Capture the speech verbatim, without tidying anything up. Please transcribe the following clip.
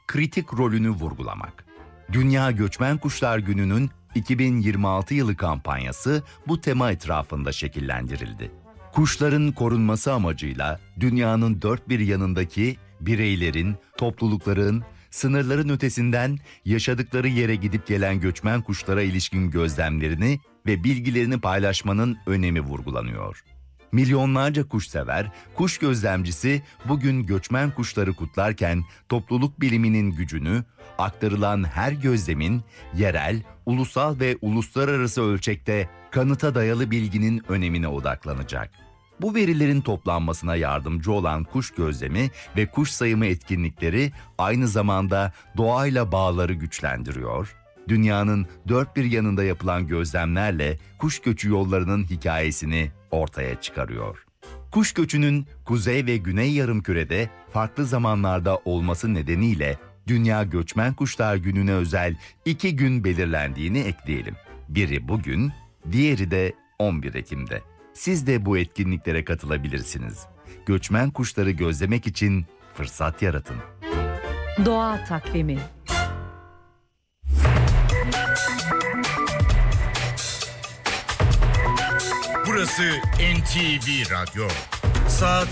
kritik rolünü vurgulamak. Dünya Göçmen Kuşlar Günü'nün iki bin yirmi altı yılı kampanyası bu tema etrafında şekillendirildi. Kuşların korunması amacıyla dünyanın dört bir yanındaki bireylerin, toplulukların, sınırların ötesinden yaşadıkları yere gidip gelen göçmen kuşlara ilişkin gözlemlerini ve bilgilerini paylaşmanın önemi vurgulanıyor. Milyonlarca kuşsever, kuş gözlemcisi bugün göçmen kuşları kutlarken topluluk biliminin gücünü, aktarılan her gözlemin yerel, ulusal ve uluslararası ölçekte kanıta dayalı bilginin önemine odaklanacak. Bu verilerin toplanmasına yardımcı olan kuş gözlemi ve kuş sayımı etkinlikleri aynı zamanda doğayla bağları güçlendiriyor. Dünyanın dört bir yanında yapılan gözlemlerle kuş göçü yollarının hikayesini ortaya çıkarıyor. Kuş göçünün kuzey ve güney yarımkürede farklı zamanlarda olması nedeniyle Dünya Göçmen Kuşlar Günü'ne özel iki gün belirlendiğini ekleyelim. Biri bugün, diğeri de on bir Ekim'de. Siz de bu etkinliklere katılabilirsiniz. Göçmen kuşları gözlemek için fırsat yaratın. Doğa takvimi. Burası N T V Radyo. Saat